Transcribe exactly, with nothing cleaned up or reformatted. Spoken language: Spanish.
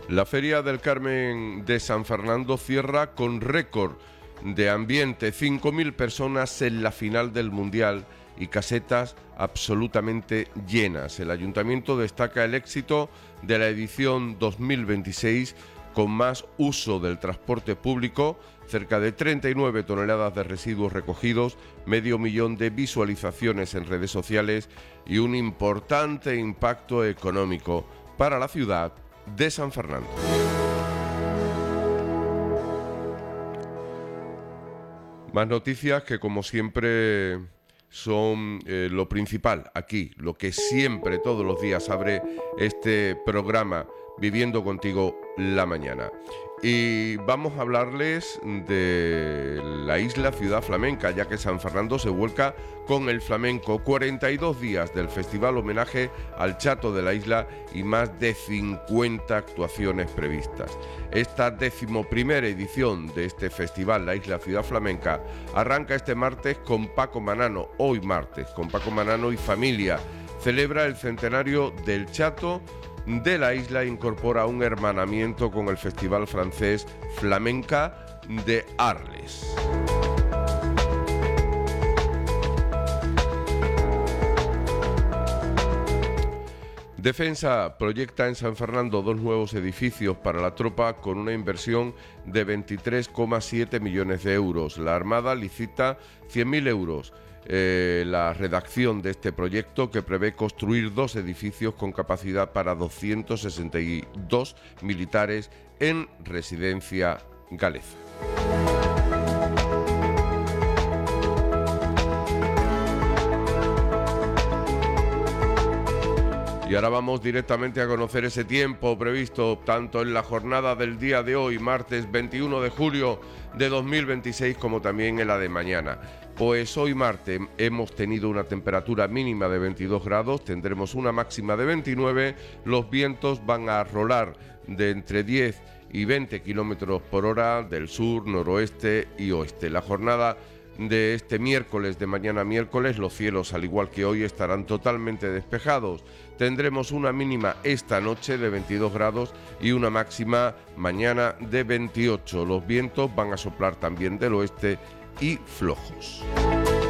La Feria del Carmen de San Fernando cierra con récord de ambiente, cinco mil personas en la final del Mundial y casetas absolutamente llenas. El Ayuntamiento destaca el éxito de la edición dos mil veintiséis con más uso del transporte público, cerca de treinta y nueve toneladas de residuos recogidos, medio millón de visualizaciones en redes sociales y un importante impacto económico para la ciudad de San Fernando. Más noticias que, como siempre, son eh, lo principal aquí, lo que siempre todos los días abre este programa Viviendo Contigo la Mañana. Y vamos a hablarles de la isla Ciudad Flamenca, ya que San Fernando se vuelca con el flamenco. cuarenta y dos días del festival homenaje al Chato de la isla y más de cincuenta actuaciones previstas. Esta decimoprimera edición de este festival, la isla Ciudad Flamenca, arranca este martes con Paco Manano, hoy martes, con Paco Manano y familia. Celebra el centenario del Chato de la isla e incorpora un hermanamiento con el Festival Francés Flamenca de Arles. Defensa proyecta en San Fernando dos nuevos edificios para la tropa con una inversión de veintitrés coma siete millones de euros. La Armada licita cien mil euros. Eh, la redacción de este proyecto, que prevé construir dos edificios con capacidad para doscientos sesenta y dos militares en residencia galesa. Y ahora vamos directamente a conocer ese tiempo previsto tanto en la jornada del día de hoy, martes veintiuno de julio de dos mil veintiséis, como también en la de mañana. Pues hoy martes hemos tenido una temperatura mínima de veintidós grados, tendremos una máxima de veintinueve, los vientos van a rolar de entre diez y veinte kilómetros por hora del sur, noroeste y oeste. La jornada de este miércoles, de mañana miércoles, los cielos, al igual que hoy, estarán totalmente despejados. Tendremos una mínima esta noche de veintidós grados y una máxima mañana de veintiocho. Los vientos van a soplar también del oeste y flojos.